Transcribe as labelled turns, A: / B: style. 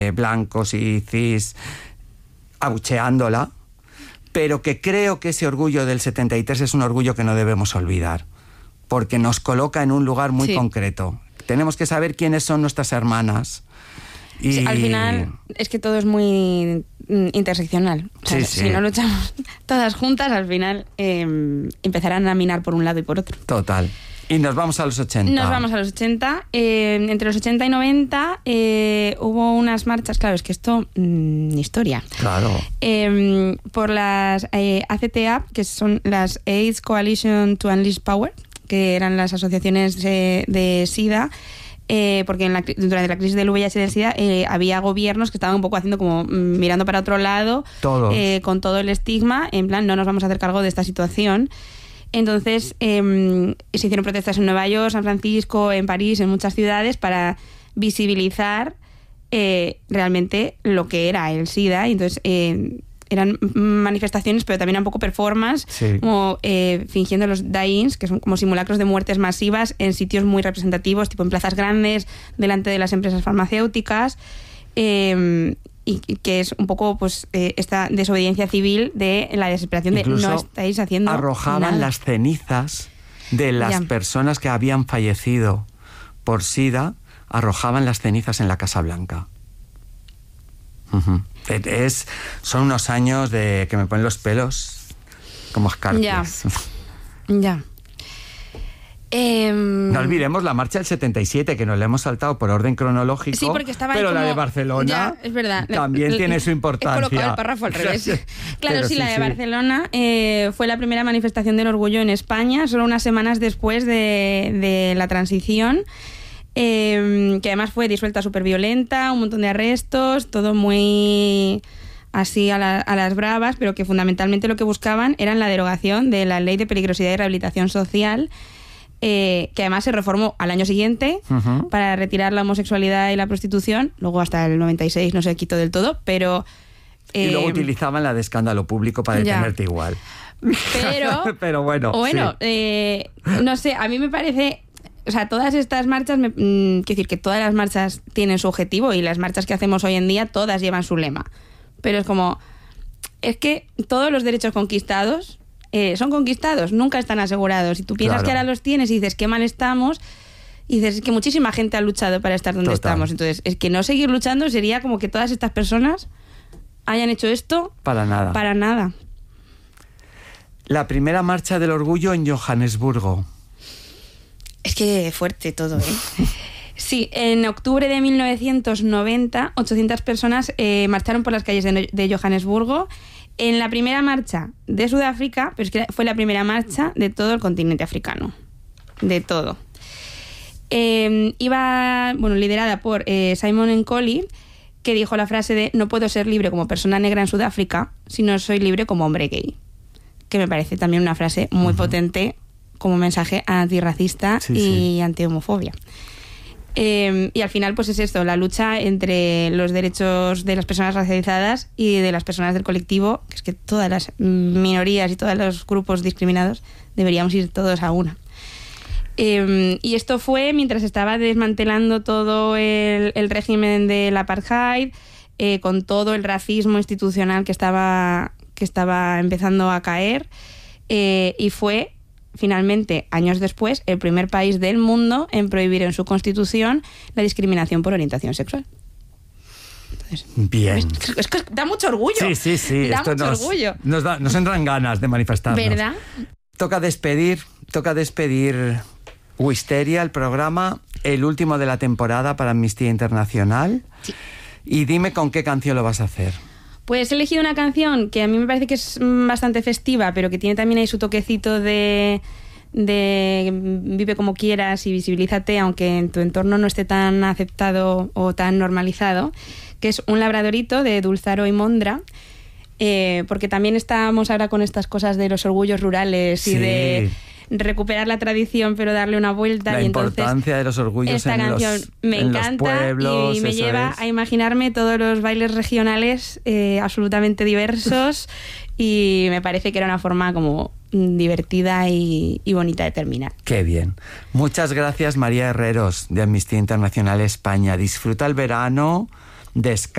A: blancos y cis abucheándola, pero que creo que ese orgullo del 73 es un orgullo que no debemos olvidar, porque nos coloca en un lugar muy concreto. Tenemos que saber quiénes son nuestras hermanas. Y...
B: Sí, al final es que todo es muy interseccional. O sea, si no luchamos todas juntas, al final empezarán a minar por un lado y por otro.
A: Total. Y nos vamos a los 80.
B: Nos vamos a los 80. Entre los 80 y 90 hubo unas marchas, claro, es que esto, historia.
A: Claro.
B: Por las ACTA, que son las AIDS Coalition to Unleash Power, que eran las asociaciones de SIDA, porque durante la crisis del VIH y del SIDA había gobiernos que estaban un poco haciendo como mirando para otro lado, con todo el estigma, en plan, no nos vamos a hacer cargo de esta situación. Entonces se hicieron protestas en Nueva York, San Francisco, en París, en muchas ciudades para visibilizar realmente lo que era el SIDA. Y entonces eran manifestaciones, pero también un poco performance, como fingiendo los die-ins, que son como simulacros de muertes masivas en sitios muy representativos, tipo en plazas grandes, delante de las empresas farmacéuticas. Y que es un poco pues esta desobediencia civil de la desesperación de no estáis haciendo
A: arrojaban
B: nada.
A: Las cenizas de las personas que habían fallecido por SIDA, arrojaban las cenizas en la Casa Blanca. Son unos años de que me ponen los pelos como escarpias.
B: Ya.
A: No olvidemos la marcha del 77, que nos la hemos saltado por orden cronológico.
B: Sí, porque estaba
A: pero
B: ahí como...
A: la de Barcelona
B: ya, es verdad.
A: También tiene su importancia.
B: He colocado el párrafo al revés. Claro,
A: pero
B: sí, la de Barcelona fue la primera manifestación del orgullo en España, solo unas semanas después de la transición, que además fue disuelta súper violenta, un montón de arrestos, todo muy... así a las bravas, pero que fundamentalmente lo que buscaban era la derogación de la Ley de Peligrosidad y Rehabilitación Social, que además se reformó al año siguiente para retirar la homosexualidad y la prostitución. Luego hasta el 96 no se quitó del todo, pero...
A: y luego utilizaban la de escándalo público para detenerte igual. Pero bueno,
B: no sé, a mí me parece... O sea, todas estas marchas, quiero decir que todas las marchas tienen su objetivo y las marchas que hacemos hoy en día todas llevan su lema. Pero es como... Es que todos los derechos conquistados... son conquistados, nunca están asegurados. Y tú piensas que ahora los tienes y dices qué mal estamos, y dices es que muchísima gente ha luchado para estar donde estamos. Entonces, es que no seguir luchando sería como que todas estas personas hayan hecho esto
A: para nada. La primera marcha del orgullo en Johannesburgo.
B: Es que fuerte todo, ¿eh? Sí, en octubre de 1990, 800 personas marcharon por las calles de Johannesburgo. En la primera marcha de Sudáfrica, pero es que fue la primera marcha de todo el continente africano. De todo. Iba, liderada por Simon Nkoli, que dijo la frase de no puedo ser libre como persona negra en Sudáfrica si no soy libre como hombre gay. Que me parece también una frase muy potente como mensaje antirracista y antihomofobia. Y al final pues es esto, la lucha entre los derechos de las personas racializadas y de las personas del colectivo, que es que todas las minorías y todos los grupos discriminados deberíamos ir todos a una. Y esto fue mientras estaba desmantelando todo el régimen del apartheid, con todo el racismo institucional que estaba empezando a caer, y fue finalmente, años después, el primer país del mundo en prohibir en su constitución la discriminación por orientación sexual. Entonces,
A: bien.
B: Es que da mucho orgullo.
A: Sí.
B: Da
A: Esto
B: mucho orgullo.
A: Nos entran ganas de manifestarnos.
B: ¿Verdad?
A: Toca despedir Wisteria, el programa, el último de la temporada para Amnistía Internacional.
B: Sí.
A: Y dime con qué canción lo vas a hacer.
B: Pues he elegido una canción que a mí me parece que es bastante festiva, pero que tiene también ahí su toquecito de vive como quieras y visibilízate, aunque en tu entorno no esté tan aceptado o tan normalizado, que es Un labradorito de Dulzaro y Mondra, porque también estamos ahora con estas cosas de los orgullos rurales y de recuperar la tradición pero darle una vuelta.
A: La
B: y
A: importancia
B: entonces,
A: de los orgullos
B: esta
A: en
B: canción me encanta
A: los pueblos,
B: y me lleva a imaginarme todos los bailes regionales absolutamente diversos y me parece que era una forma como divertida y bonita de terminar.
A: Qué bien. Muchas gracias, María Herreros, de Amnistía Internacional España. Disfruta el verano, descansa.